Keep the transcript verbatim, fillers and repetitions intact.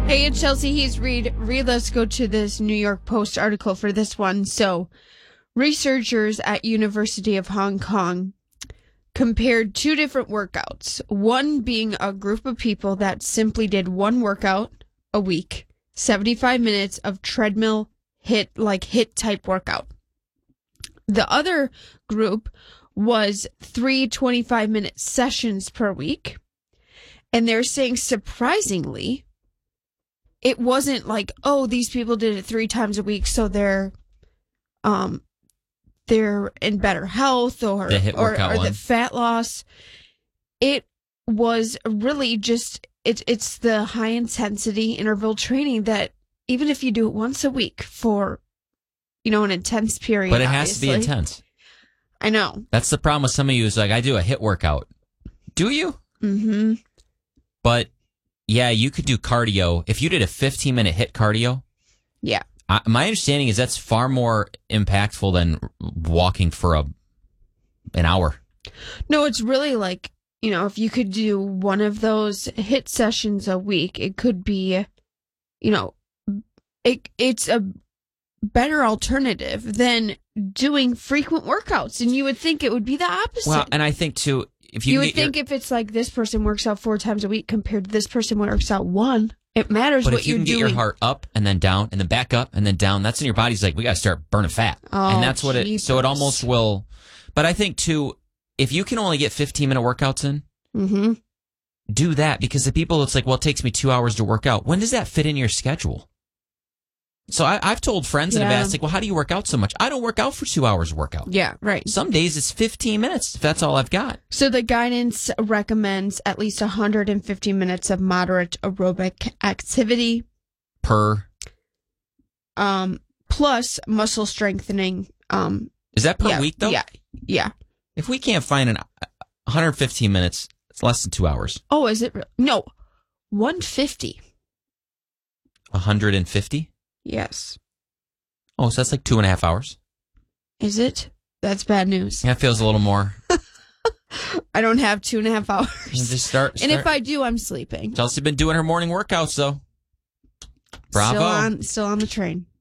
Hey, it's Chelsea He's Reed. Reed, let's go to this New York Post article for this one. So, researchers at University of Hong Kong compared two different workouts. One being a group of people that simply did one workout a week, seventy-five minutes of treadmill hit, like hit type workout. The other group was three twenty-five minute sessions per week. And they're saying, surprisingly, it wasn't like, oh, these people did it three times a week, so they're um they're in better health or the hit or, or one. the fat loss. It was really just it's it's the high intensity interval training that even if you do it once a week for, you know, an intense period. But it has obviously, to be intense. I know. That's the problem with some of you is like, I do a hit workout. Do you? Mm-hmm. But yeah, you could do cardio. If you did a fifteen minute hit cardio. Yeah. I, my understanding is that's far more impactful than walking for a an hour. No, it's really like, you know, if you could do one of those hit sessions a week, it could be, you know, it it's a better alternative than doing frequent workouts. And you would think it would be the opposite. Well, and I think too, if you, you would think your, if it's like this person works out four times a week compared to this person works out one, it matters but what if you you're can get doing. your heart up and then down and then back up and then down, that's when your body's like, we got to start burning fat. Oh, and that's what it, jeepers. so it almost will, but I think too, if you can only get fifteen minute workouts in, mm-hmm. do that, because the people, it's like, well, it takes me two hours to work out. When does that fit in your schedule? So I, I've told friends Yeah. and I've asked, like, well, how do you work out so much? I don't work out for two hours workout. Yeah, right. Some days it's fifteen minutes, if that's all I've got. So the guidance recommends at least one hundred fifty minutes of moderate aerobic activity. Per. Um, plus muscle strengthening. Um, Is that per yeah, week, though? Yeah, yeah. If we can't find an one hundred fifteen minutes, it's less than two hours. Oh, is it? Re- no, one hundred fifty. one hundred fifty? Yes. Oh, so that's like two and a half hours. Is it? That's bad news. That feels a little more. I don't have two and a half hours. Just start, start. And if I do, I'm sleeping. Chelsea's been doing her morning workouts, though. Bravo. Still on, still on the train.